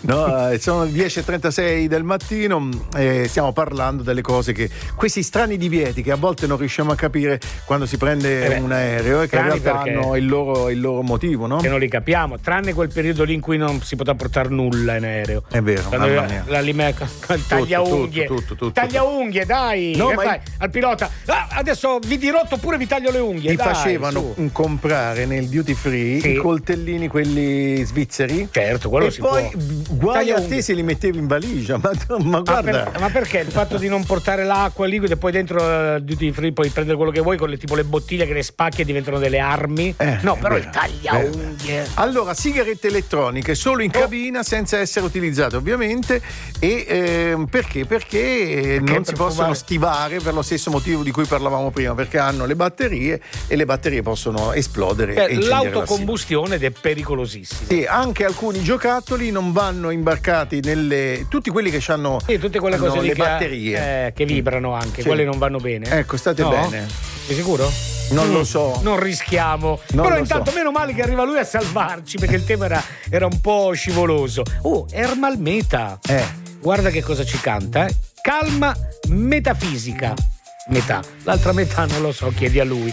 No, sono 10:36 del mattino, stiamo parlando delle cose che questi strani divieti che a volte non riusciamo a capire quando si prende un aereo e che in realtà hanno il loro motivo, no? Che non li capiamo, tranne quel periodo lì in cui non si poteva portare nulla in aereo. È vero, taglia unghie. Taglia unghie, dai. No, che fai? Al pilota. Adesso vi dirotto oppure vi taglio le unghie. Ti dai, facevano comprare nel duty free i coltellini, quelli svizzeri. Certo, quello e si poi può. guai a te se li mettevi in valigia. Ma guarda. Ma perché il fatto di non portare l'acqua liquida e poi dentro duty free puoi prendere quello che vuoi con tipo le bottiglie che le spacchi e diventano delle armi? No, però il taglia unghie. Allora, sigarette elettroniche solo in cabina senza essere utilizzate ovviamente. E perché? Perché non si possono stivare per lo stesso motivo di cui parlavamo prima, perché hanno le batterie e le batterie possono esplodere e incendiare l'autocombustione ed è pericolosissimo. Sì, anche alcuni giocattoli non vanno imbarcati tutti quelli che hanno tutte quelle cose le lì batterie che vibrano anche, quelle non vanno bene. Ecco, state bene. Sei sicuro? Non lo so. Non rischiamo. Però intanto meno male che arriva lui a salvarci, perché il tema era un po' scivoloso. Ermal Meta. Guarda che cosa ci canta, Calma metafisica. Metà. L'altra metà non lo so, chiedi a lui.